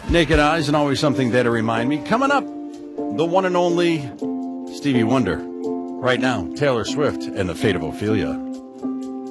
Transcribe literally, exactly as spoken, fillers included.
Naked Eyes and Always Something There to Remind Me. Coming up, the one and only Stevie Wonder. Right now, Taylor Swift and the Fate of Ophelia.